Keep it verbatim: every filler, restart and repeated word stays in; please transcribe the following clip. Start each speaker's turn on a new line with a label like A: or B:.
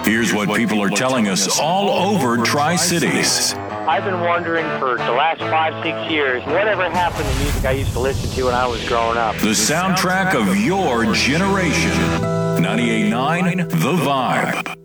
A: Here's what people are telling us all over Tri-Cities.
B: I've been wondering for the last five, six years, whatever happened to music I used to listen to when I was growing up.
A: The soundtrack of your generation. ninety-eight point nine The Vibe.